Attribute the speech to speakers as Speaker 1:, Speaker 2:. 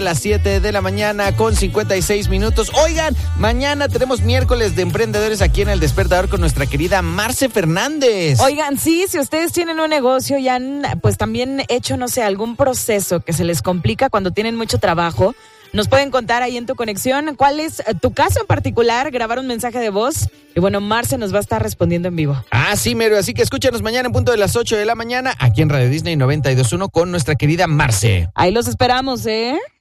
Speaker 1: Las 7 de la mañana con 56 minutos. Oigan, mañana tenemos miércoles de emprendedores aquí en El Despertador con nuestra querida Marce Fernández.
Speaker 2: Oigan, sí, si ustedes tienen un negocio y han pues también hecho, no sé, algún proceso que se les complica cuando tienen mucho trabajo, nos pueden contar ahí en Tu Conexión cuál es tu caso en particular, grabar un mensaje de voz y bueno, Marce nos va a estar respondiendo en vivo.
Speaker 1: Ah, sí, Mero, así que escúchanos mañana en punto de las 8 de la mañana aquí en Radio Disney 92.1 con nuestra querida Marce.
Speaker 2: Ahí los esperamos, ¿eh?